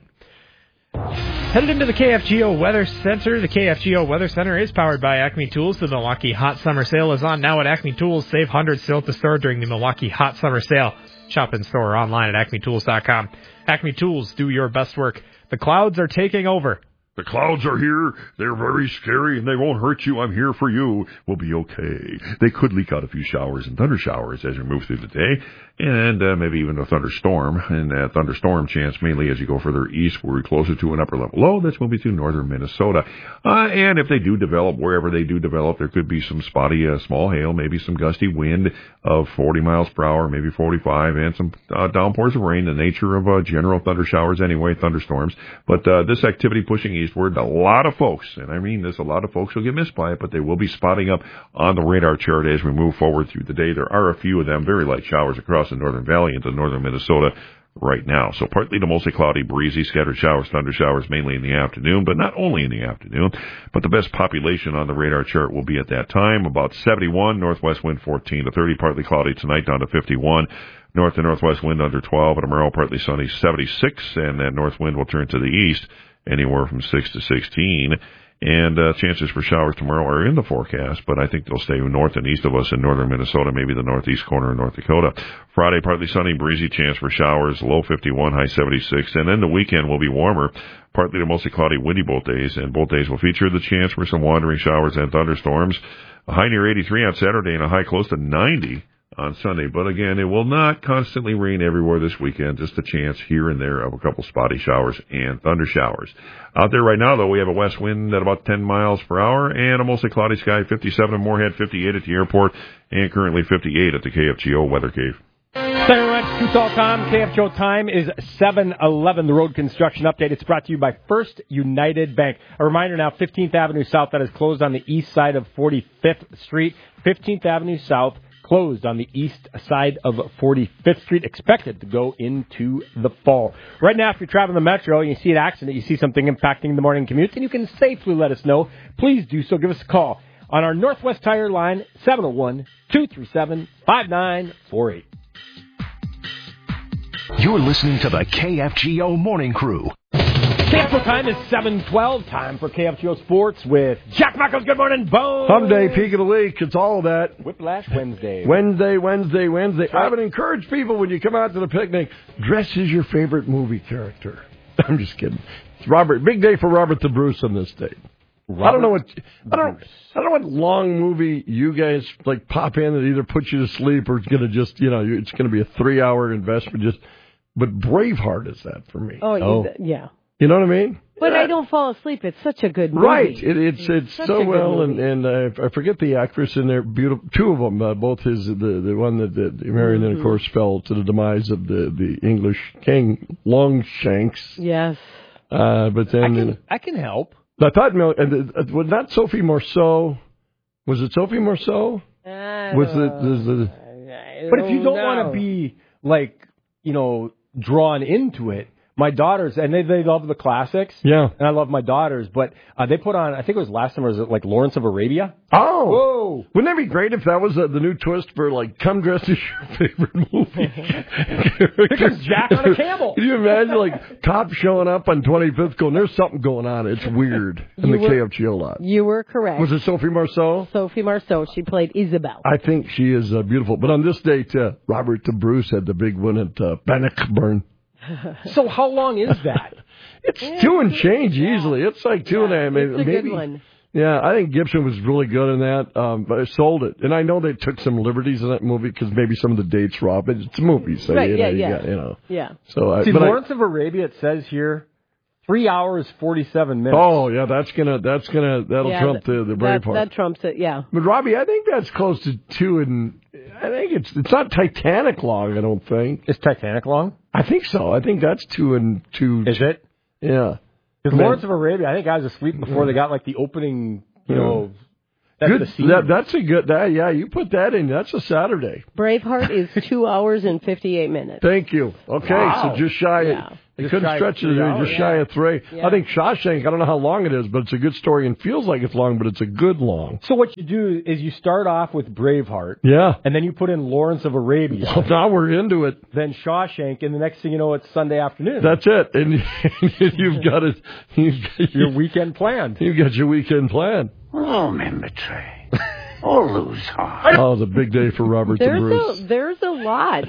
Headed into the KFGO Weather Center. The KFGO Weather Center is powered by Acme Tools. The Milwaukee Hot Summer Sale is on now at Acme Tools. Save hundreds still at the store during the Milwaukee Hot Summer Sale. Shop in store or online at acmetools.com. Acme Tools, do your best work. The clouds are taking over. The clouds are here. They're very scary, and they won't hurt you. I'm here for you. We'll be okay. They could leak out a few showers and thunder showers as we move through the day, and maybe even a thunderstorm. And that thunderstorm chance mainly as you go further east, where we're closer to an upper level low that's moving through northern Minnesota. And if they do develop, wherever they do develop, there could be some spotty small hail, maybe some gusty wind of 40 miles per hour, maybe 45, and some downpours of rain, the nature of general thunder showers anyway, thunderstorms. But this activity pushing eastward, a lot of folks, and I mean this, a lot of folks will get missed by it, but they will be spotting up on the radar chart as we move forward through the day. There are a few of them, very light showers across the Northern Valley into northern Minnesota right now. So partly to mostly cloudy, breezy, scattered showers, thunder showers mainly in the afternoon, but not only in the afternoon. But the best population on the radar chart will be at that time, about 71, northwest wind 14 to 30, partly cloudy tonight down to 51. North to northwest wind under 12, and tomorrow partly sunny 76, and that north wind will turn to the east anywhere from 6 to 16. And chances for showers tomorrow are in the forecast, but I think they'll stay north and east of us in northern Minnesota, maybe the northeast corner of North Dakota. Friday, partly sunny, breezy, chance for showers, low 51, high 76. And then the weekend will be warmer, partly to mostly cloudy, windy both days, and both days will feature the chance for some wandering showers and thunderstorms. A high near 83 on Saturday and a high close to 90 on Sunday. But again, it will not constantly rain everywhere this weekend, just a chance here and there of a couple spotty showers and thunder showers. Out there right now, though, we have a west wind at about 10 miles per hour and a mostly cloudy sky, 57 in Moorhead, 58 at the airport, and currently 58 at the KFGO Weather Cave. All time. KFGO time is 7:11. The road construction update. It's brought to you by First United Bank. A reminder now, 15th Avenue South, that is closed on the east side of 45th Street. 15th Avenue South, closed on the east side of 45th Street, expected to go into the fall. Right now, if you're traveling the Metro and you see an accident, you see something impacting the morning commute, and you can safely let us know, please do so. Give us a call on our Northwest Tire line, 701-237-5948. You're listening to the KFGO Morning Crew. KFGO time is 7:12. Time for KFGO Sports with Jack Michaels. Good morning, Bones. Someday, peak of the week. It's all of that. Whiplash Wednesday. Wednesday. I would encourage people when you come out to the picnic, dress as your favorite movie character. I'm just kidding. It's Robert. Big day for Robert the Bruce on this day. I don't know what long movie you guys like pop in that either puts you to sleep or it's going to just, it's going to be a 3-hour investment. But Braveheart is that for me. Oh, yeah. You know what I mean? But I don't fall asleep. It's such a good movie. Right. It's so well, and I forget the actress in there. Beautiful. Two of them, both the one that Marion, and of course fell to the demise of the English king, Longshanks. Yes. But then I can help. I thought was not Sophie Marceau. Was it Sophie Marceau? But if you don't want to be drawn into it. My daughters, and they love the classics. Yeah. And I love my daughters, but they put on, I think it was last summer, was it like Lawrence of Arabia? Oh. Whoa. Wouldn't that be great if that was the new twist for, come dressed as your favorite movie? Because Jack on a camel. Can you imagine, cops showing up on 25th going, there's something going on. It's weird in the KFGO lot. You were correct. Was it Sophie Marceau? Sophie Marceau. She played Isabel. I think she is beautiful. But on this date, Robert the Bruce had the big one at Bannockburn. So how long is that? It's 2 and change easily. It's like 2.5. Maybe. It's a good one. Yeah, I think Gibson was really good in that, but I sold it. And I know they took some liberties in that movie because maybe some of the dates were off. But it's a movie, so right, yeah. So see, Lawrence of Arabia, it says here, 3 hours 47 minutes. Oh yeah, that'll trump the Braveheart. That trumps it, yeah. But Robbie, I think that's close to 2 and I think it's not Titanic long. I don't think it's Titanic long. I think so. I think that's 2 and 2. Is it? Yeah. Because Lawrence of Arabia, I think I was asleep before they got like the opening, you know. That's good. the scene. That's a good. Yeah, you put that in. That's a Saturday. Braveheart is 2 hours and 58 minutes. Thank you. Okay, Wow. so just shy. Yeah. They Just couldn't shy stretch of it. 3 hours. Just shy of 3. Yeah. I think Shawshank. I don't know how long it is, but it's a good story and feels like it's long, but it's a good long. So what you do is you start off with Braveheart. Yeah. And then you put in Lawrence of Arabia. Well, now we're into it. Then Shawshank, and the next thing you know, it's Sunday afternoon. That's it, and you've got it. Your weekend planned. You got your weekend planned. Oh, remember, Trey. Or lose heart. Oh, it's a big day for Robert the Bruce. There's a lot.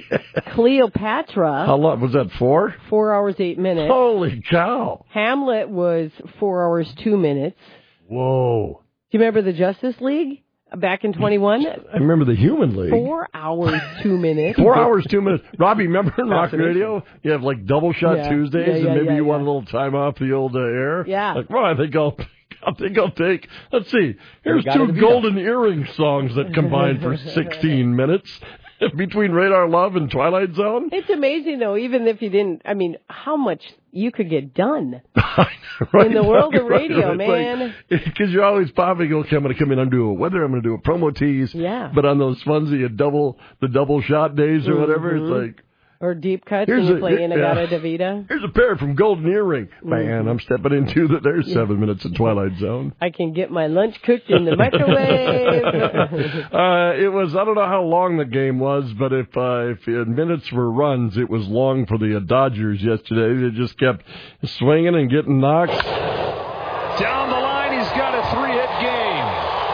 Cleopatra. How long was that? 4? 4 hours 8 minutes. Holy cow! Hamlet was 4 hours 2 minutes. Whoa! Do you remember the Justice League back in 21? I remember the Human League. 4 hours 2 minutes. 4 hours 2 minutes. Robbie, remember in rock radio, you have like double shot Tuesdays, and maybe you want a little time off the old air. Yeah. Like, well, I think I'll take. Let's see. Here's 2 golden earring songs that combine for 16 minutes between Radar Love and Twilight Zone. It's amazing, though, even if you didn't, I mean, how much you could get done Right, in the world of right, radio, right. man. Because you're always popping, okay, I'm going to come in and do a weather, I'm going to do a promo tease. Yeah. But on those funsy the double shot days or whatever, it's like, or deep cuts Here's when you a- play Inagata yeah. Davida. here's a pair from Golden Earring. Man, I'm stepping into that. There's 7 minutes in Twilight Zone. I can get my lunch cooked in the microwave. It was, I don't know how long the game was, but if minutes were runs, it was long for the Dodgers yesterday. They just kept swinging and getting knocked. Down the line, he's got a 3-hit game.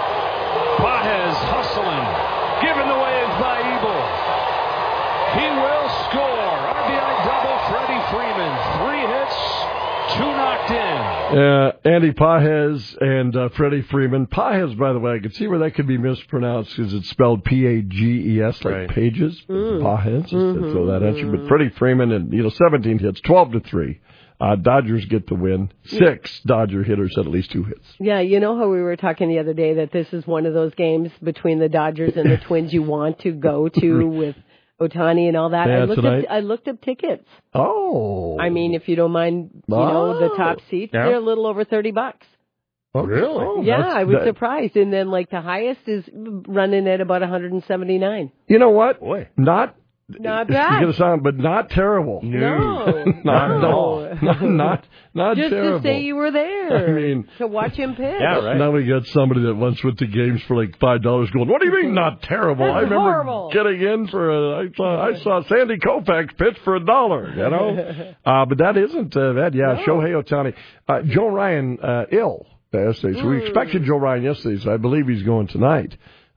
Pages hustling, given away by Ebel. He will score. RBI double, Freddie Freeman. 3 hits, 2 knocked in. Andy Pages and Freddie Freeman. Pages, by the way, I could see where that could be mispronounced because it's spelled P-A-G-E-S, like pages. Pages, so that answer. But Freddie Freeman and 17 hits, 12-3. Dodgers get the win. 6 Dodger hitters had at least 2 hits. Yeah, you know how we were talking the other day that this is one of those games between the Dodgers and the Twins you want to go to with Ohtani and all that. Yeah, I looked up tickets. Oh. I mean, if you don't mind, the top seats, they're a little over $30. Oh, really? Oh, yeah, I was surprised. And then, like, the highest is running at about $179. You know what? Boy. Not It's bad. going to sound, but not terrible. No. Not at all. Not Just terrible. to say you were there. I mean, to watch him pitch. Yeah, right. Now we got somebody that once went to games for like $5 going, what do you mean not terrible? That's I remember horrible. getting in for I saw Sandy Koufax pitch for $1, you know? But that isn't that. Yeah, No. Shohei Ohtani. Joe Ryan ill yesterday. So we expected Joe Ryan yesterday, so I believe he's going tonight.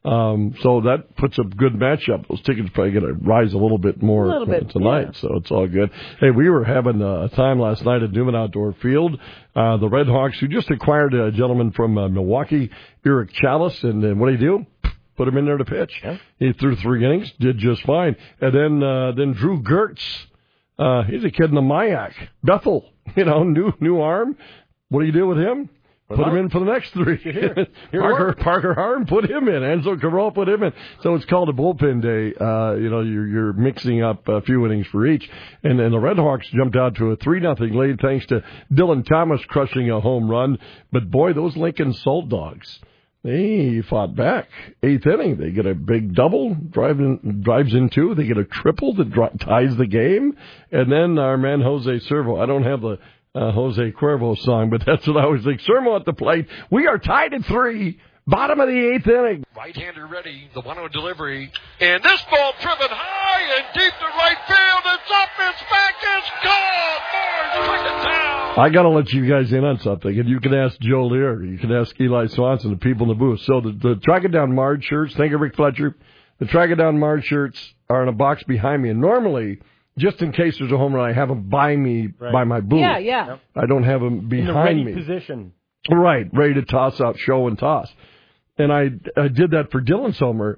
So that puts a good matchup. Those tickets probably going to rise a little bit more tonight, so it's all good. Hey, we were having a time last night at Newman Outdoor Field. The Red Hawks, who just acquired a gentleman from Milwaukee, Eric Chalice, and what did he do? Put him in there to pitch. Yeah. He threw 3 innings, did just fine. And then Drew Gertz, he's a kid in the Mayak. Bethel, new arm. What do you do with him? Put him in for the next 3. Parker Harm, put him in. Enzo Cabral, put him in. So it's called a bullpen day. You're mixing up a few innings for each. And the Red Hawks jumped out to a 3-0 lead thanks to Dylan Thomas crushing a home run. But boy, those Lincoln Salt Dogs, they fought back. 8th inning, they get a big double, drives in 2. They get a triple that ties the game. And then our man Jose Servo, I don't have the Jose Cuervo song, but that's what I always think. Sermo at the plate. We are tied at 3. Bottom of the 8th inning. Right-hander ready. The 1-0 delivery. And this ball driven high and deep to right field. It's up. It's back. It's gone. Moore's took it down. I got to let you guys in on something, and you can ask Joe Lear. You can ask Eli Swanson, the people in the booth. So the Track It Down Marge shirts, thank you, Rick Fletcher. The Track It Down Marge shirts are in a box behind me, and normally, just in case there's a home run, I have them by me, by my booth. Yeah. I don't have them behind in me. Position. Right, ready to toss out, show and toss. And I did that for Dylan Sommer.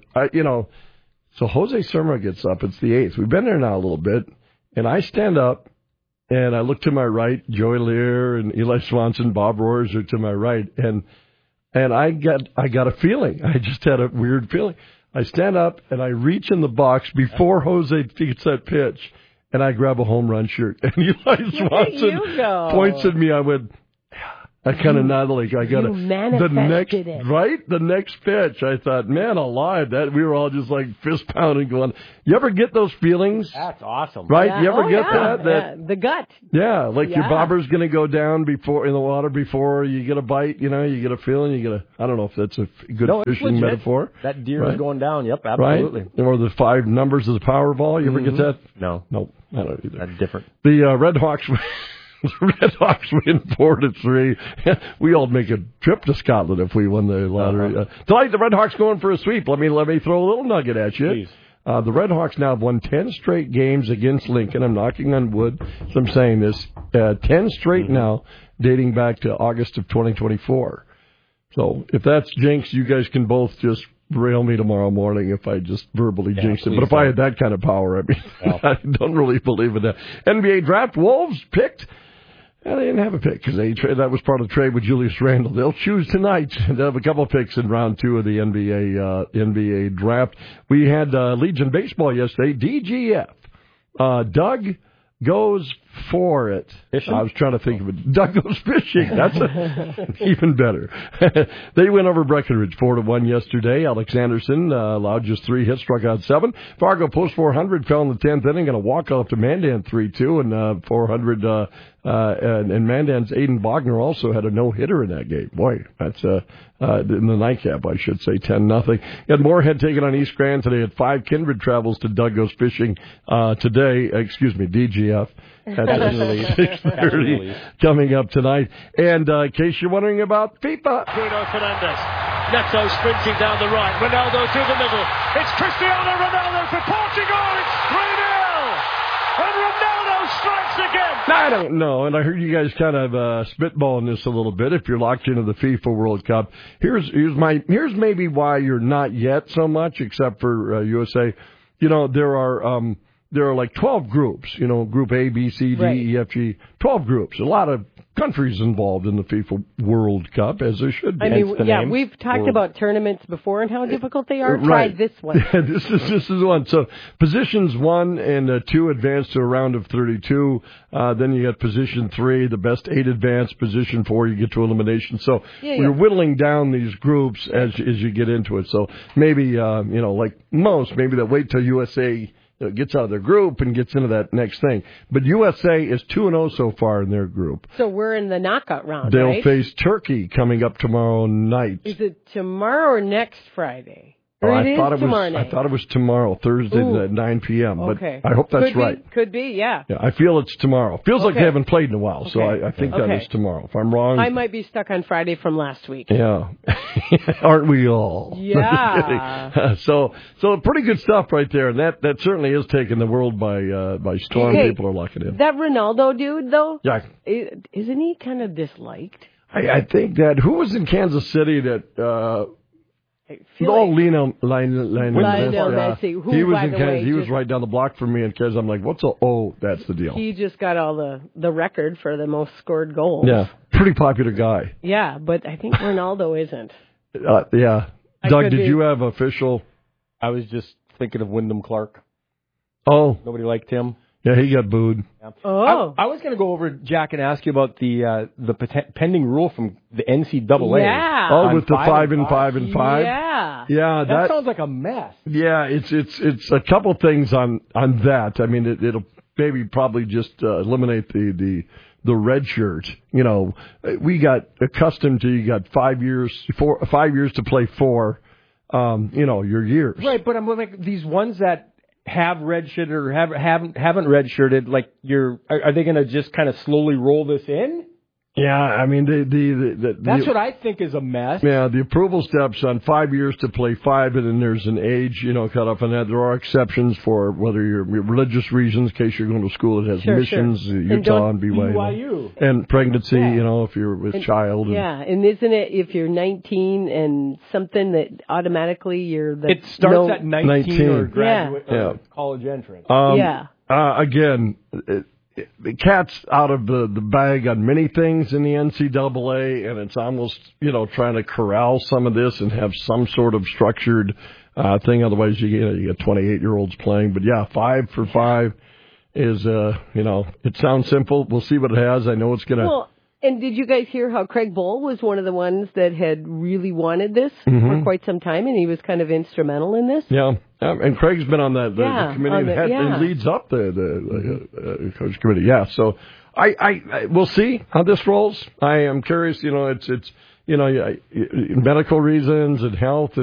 So Jose Sermo gets up. It's the 8th. We've been there now a little bit. And I stand up, and I look to my right. Joey Lear and Eli Swanson, Bob Roars are to my right. And I got a feeling. I just had a weird feeling. I stand up, and I reach in the box before Jose gets that pitch. and I grab a home run shirt. And Eli Swanson points at me. I went, I kind of nodded like I got You manifested it. Right? The next pitch. I thought, man alive, that we were all just like fist pounding going, you ever get those feelings? That's awesome. Right? Yeah. You ever get yeah. that? Yeah. The gut. Yeah, like your Yeah. bobber's going to go down before in the water before you get a bite, you get a feeling, you get a, I don't know if that's a good No, it's fishing legit. metaphor. That deer Right? is going down. Yep, absolutely. Right? Or the 5 numbers of the Powerball. You ever get that? No. Nope. I don't either. That's different. The Red Hawks win 4-3. We all make a trip to Scotland if we win the lottery. Tonight, the Red Hawks going for a sweep. Let me throw a little nugget at you. Please. The Red Hawks now have won 10 straight games against Lincoln. I'm knocking on wood as I'm saying this. 10 straight now, dating back to August of 2024. So if that's jinx, you guys can both just rail me tomorrow morning if I just verbally jinx it. But if I had that kind of power, I don't really believe in that. NBA draft, Wolves picked. Well, they didn't have a pick because that was part of the trade with Julius Randle. They'll choose tonight. They'll have a couple of picks in round 2 of the NBA draft. We had Legion Baseball yesterday. DGF. Doug goes for it. Fishing? I was trying to think of it. Doug goes fishing. That's even better. They went over Breckenridge 4-1 yesterday. Alex Anderson allowed just 3 hits, struck out 7. Fargo post 400, fell in the 10th inning, and a walk-off to Mandan 3-2, and 400. And Mandan's Aiden Bogner also had a no-hitter in that game. Boy, that's in the nightcap, I should say, 10-0. And Moorhead taking on East Grand today at 5. Kindred travels to Doug Goes Fishing today. DGF. At 6:30 coming up tonight. And in case you're wondering about FIFA. Bruno Fernandes. Neto sprinting down the right. Ronaldo through the middle. It's Cristiano Ronaldo for Portugal. It's 3-0. And Ronaldo strikes again. I don't know, and I heard you guys kind of spitballing this a little bit. If you're locked into the FIFA World Cup, here's maybe why you're not yet so much, except for USA. There are like 12 groups, group A, B, C, D, E, F, G, 12 groups. A lot of countries involved in the FIFA World Cup, as there should be. I mean, we've talked about tournaments before and how difficult they are. Try this one. This is one. So positions 1 and 2 advance to a round of 32. Then you got position 3, the best 8 advance. Position 4, you get to elimination. So we're whittling down these groups as you get into it. So maybe, like most, maybe they'll wait till USA gets out of their group and gets into that next thing. But USA is 2-0 so far in their group. So we're in the knockout round, They'll right? face Turkey coming up tomorrow night. Is it tomorrow or next Friday? I thought it was tomorrow, Thursday at 9 p.m. But I hope that's right. Could be, yeah. Yeah, I feel it's tomorrow. Feels like they haven't played in a while, so I think that is tomorrow. If I'm wrong, I might be stuck on Friday from last week. Yeah, aren't we all? Yeah. So pretty good stuff right there, and that certainly is taking the world by storm. Hey, people are locking in. That Ronaldo dude, though, yeah, isn't he kind of disliked? I think that who was in Kansas City that. Lionel Messi. Who, he was by the way, he was right down the block from me, and Kez, I'm like, what's a? Oh, that's the deal. He just got all the record for the most scored goals. Yeah, pretty popular guy. Yeah, but I think Ronaldo isn't. Yeah, Doug, did you have official? I was just thinking of Wyndham Clark. Oh, nobody liked him. Yeah, he got booed. Yeah. Oh, I was going to go over, Jack, and ask you about the pending rule from the NCAA. Yeah. Oh, with the 5 and 5 and 5. Yeah. Yeah, that sounds like a mess. Yeah, it's a couple things on that. I mean, it'll maybe probably just eliminate the red shirt. We got accustomed to you got 5 years to play 4. Your years. Right, but I'm like these ones that have redshirted or haven't redshirted, like are they going to just kind of slowly roll this in? Yeah, I mean that's what I think is a mess. Yeah, the approval steps on 5 years to play 5, and then there's an age, cut off on that. There are exceptions for whether you're religious reasons, in case you're going to school that has missions, Utah and BYU, and pregnancy, if you're with child. And isn't it if you're 19 and something that automatically you're the it starts at 19 or graduate or college entrance. Again. The cat's out of the bag on many things in the NCAA, and it's almost, trying to corral some of this and have some sort of structured thing. Otherwise, you get 28-year-olds playing. But, 5 for 5. is, it sounds simple. We'll see what it has. I know it's going to. Well, and did you guys hear how Craig Bull was one of the ones that had really wanted this for quite some time, and he was kind of instrumental in this? Yeah, and Craig's been on the committee and leads up the coach committee. Yeah, so I we'll see how this rolls. I am curious. It's medical reasons and health